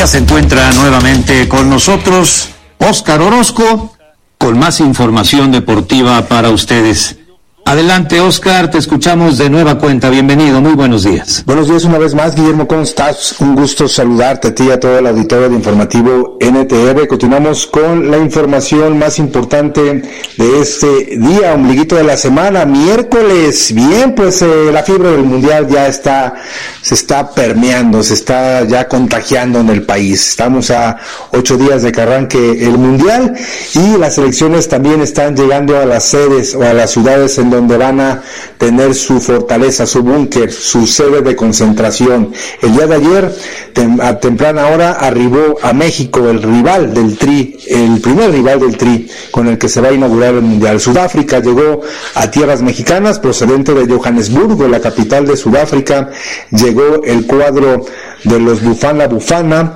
Se encuentra nuevamente con nosotros Óscar Orozco con más información deportiva para ustedes. Adelante, Óscar, te escuchamos de nueva cuenta. Bienvenido, muy buenos días. Buenos días una vez más, Guillermo, ¿cómo estás? Un gusto saludarte a ti y a todo el auditorio de Informativo NTR. Continuamos con la información más importante de este día, ombliguito de la semana, miércoles. Bien, pues la fiebre del Mundial ya se está permeando, se está ya contagiando en el país. Estamos a 8 días de que arranque el Mundial y las selecciones también están llegando a las sedes o a las ciudades en donde van a tener su fortaleza, su búnker, su sede de concentración. El día de ayer, a temprana hora, arribó a México el rival del Tri, el primer rival del Tri, con el que se va a inaugurar el Mundial. Sudáfrica llegó a tierras mexicanas, procedente de Johannesburgo, la capital de Sudáfrica. Llegó el cuadro de los Bafana Bafana,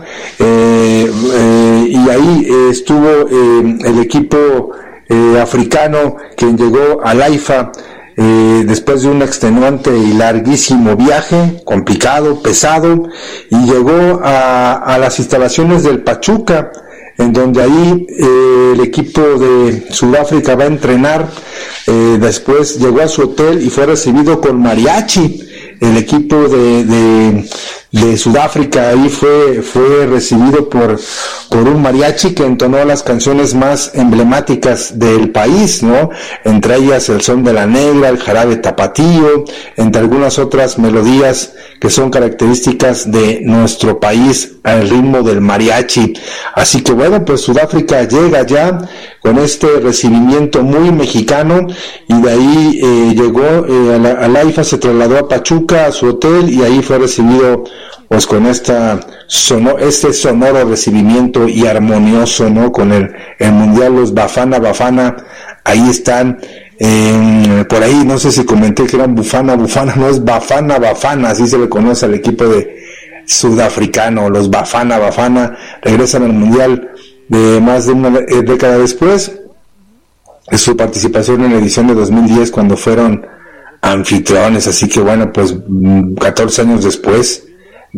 y ahí estuvo el equipo africano, quien llegó al AIFA después de un extenuante y larguísimo viaje, complicado, pesado, y llegó a las instalaciones del Pachuca, en donde ahí el equipo de Sudáfrica va a entrenar. Después llegó a su hotel y fue recibido con mariachi. El equipo de Sudáfrica ahí fue recibido por un mariachi que entonó las canciones más emblemáticas del país, ¿no? Entre ellas el Son de la Negra, el Jarabe Tapatío, entre algunas otras melodías que son características de nuestro país al ritmo del mariachi. Así que bueno, pues Sudáfrica llega ya con este recibimiento muy mexicano, y de ahí llegó al AIFA, se trasladó a Pachuca, a su hotel, y ahí fue recibido pues con este sonoro recibimiento y armonioso, ¿no? Con el Mundial, los Bafana Bafana, ahí están. Por ahí no sé si comenté que eran Bafana Bafana, no, es Bafana Bafana, así se le conoce al equipo de sudafricano. Los Bafana Bafana regresan al Mundial de más de una década después de su participación en la edición de 2010, cuando fueron anfitriones. Así que bueno, pues 14 años después,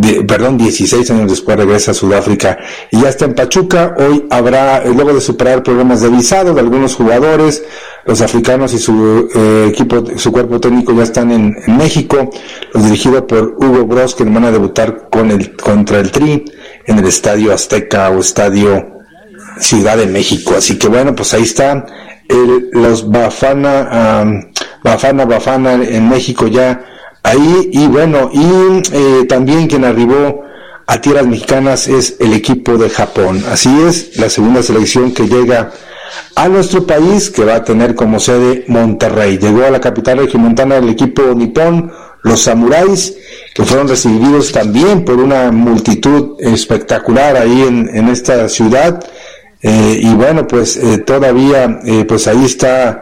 16 años después regresa a Sudáfrica y ya está en Pachuca. Hoy habrá, luego de superar problemas de visado de algunos jugadores, los africanos y su equipo, su cuerpo técnico ya están en México, los dirigidos por Hugo Bross, que van a debutar contra el Tri en el Estadio Azteca o Estadio Ciudad de México. Así que bueno, pues ahí está los Bafana Bafana en México ya ahí. Y bueno, también quien arribó a tierras mexicanas es el equipo de Japón. Así es, la segunda selección que llega a nuestro país, que va a tener como sede Monterrey. Llegó a la capital regiomontana el equipo nipón, los Samuráis, que fueron recibidos también por una multitud espectacular ahí en esta ciudad. Y bueno, pues todavía pues ahí está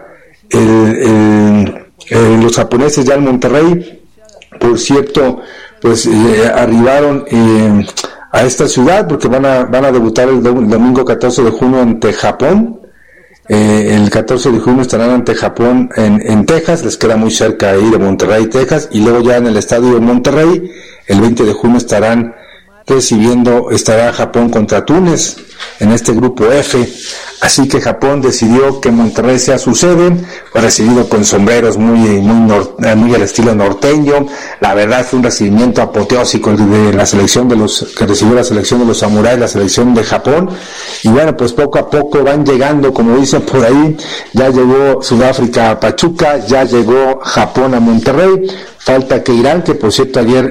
los japoneses ya en Monterrey. Por cierto, pues arribaron a esta ciudad porque van a debutar el domingo 14 de junio ante Japón. El 14 de junio estarán ante Japón en Texas, les queda muy cerca ahí de Monterrey, Texas, y luego ya en el estadio de Monterrey, el 20 de junio estará Japón contra Túnez en este grupo F. Así que Japón decidió que Monterrey sea su sede. Fue recibido con sombreros muy al estilo norteño. La verdad fue un recibimiento apoteósico de la selección que recibió la selección de los Samuráis, la selección de Japón. Y bueno, pues poco a poco van llegando, como dicen por ahí. Ya llegó Sudáfrica a Pachuca, ya llegó Japón a Monterrey. Falta que Irán, que por cierto ayer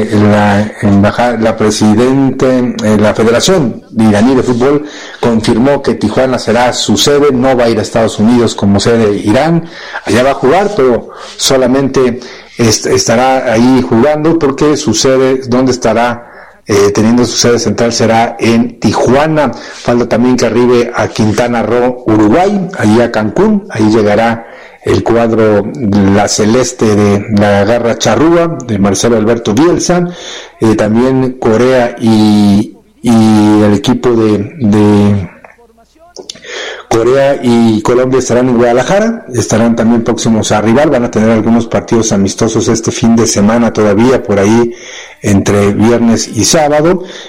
la presidente, la Federación Iraní de Fútbol confirmó que Tijuana será su sede, no va a ir a Estados Unidos como sede Irán. Allá va a jugar, pero solamente estará ahí jugando, porque su sede, donde estará teniendo su sede central, será en Tijuana. Falta también que arribe a Quintana Roo, Uruguay, allí a Cancún. Ahí llegará el cuadro la celeste de la Garra Charrúa de Marcelo Alberto Bielsa. También Corea y el equipo de Corea y Colombia estarán en Guadalajara, estarán también próximos a arribar, van a tener algunos partidos amistosos este fin de semana todavía, por ahí entre viernes y sábado.